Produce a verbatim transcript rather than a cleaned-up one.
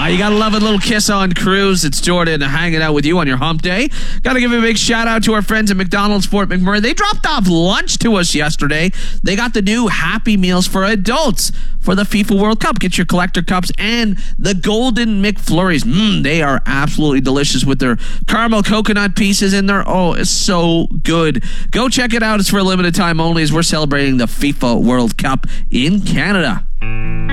Uh, you gotta love a little kiss on cruise. It's Jordan hanging out with you on your hump day. Gotta give a big shout out to our friends at McDonald's Fort McMurray. They dropped off lunch to us yesterday. They got the new Happy Meals for adults for the FIFA World Cup. Get your collector cups and the Golden McFlurries. Mmm, they are absolutely delicious with their caramel coconut pieces in there. Oh, it's so good. Go check it out. It's for a limited time only as we're celebrating the FIFA World Cup in Canada.